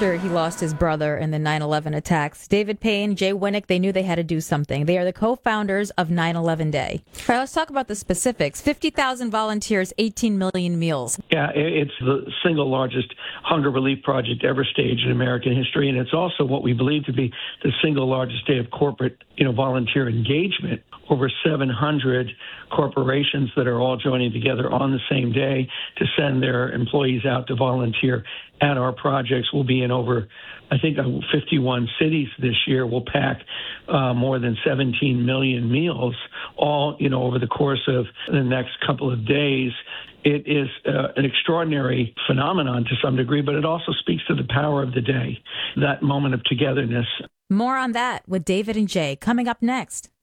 after he lost his brother in the 9/11 attacks. David Payne, Jay Winnick, they knew they had to do something. They are the co-founders of 9/11 Day. All right, let's talk about the specifics. 50,000 volunteers, 18 million meals. Yeah, it's the single largest hunger relief project ever staged in American history, and it's also what we believe to be the single largest day of corporate, volunteer engagement. Over 700 corporations that are all joining together on the same day to send their employees out to volunteer at our projects. We'll be in over, 51 cities this year. We'll pack more than 17 million meals, all, over the course of the next couple of days. It is an extraordinary phenomenon to some degree, but it also speaks to the power of the day, that moment of togetherness. More on that with David and Jay coming up next.